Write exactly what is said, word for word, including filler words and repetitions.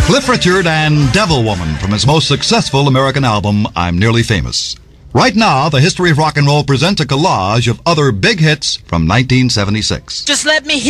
Cliff Richard and Devil Woman from his most successful American album, I'm Nearly Famous. Right now, the History of Rock and Roll presents a collage of other big hits from nineteen seventy-six. Just let me hit